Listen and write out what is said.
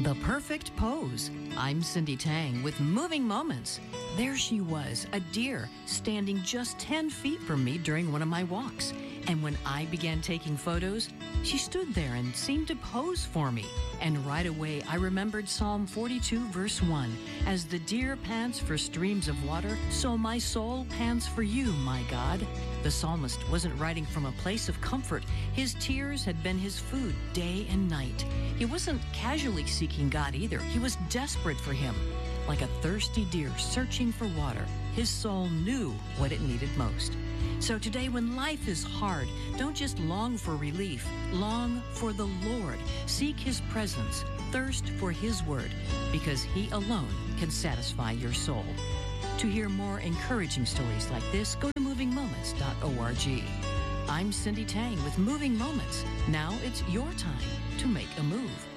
The perfect pose. I'm Cindy Tang with Moving Moments. There she was, a deer, standing just 10 feet from me during one of my walks. And when I began taking photos, she stood there and seemed to pose for me. And right away, I remembered Psalm 42, verse 1. As the deer pants for streams of water, so my soul pants for you, my God. The psalmist wasn't writing from a place of comfort. His tears had been his food day and night. He wasn't casually seeking God either. He was desperate for him. Like a thirsty deer searching for water, his soul knew what it needed most. So today, when life is hard, don't just long for relief. Long for the Lord. Seek his presence. Thirst for his word, because he alone can satisfy your soul. To hear more encouraging stories like this, go to movingmoments.org. I'm Cindy Tang with Moving Moments. Now it's your time to make a move.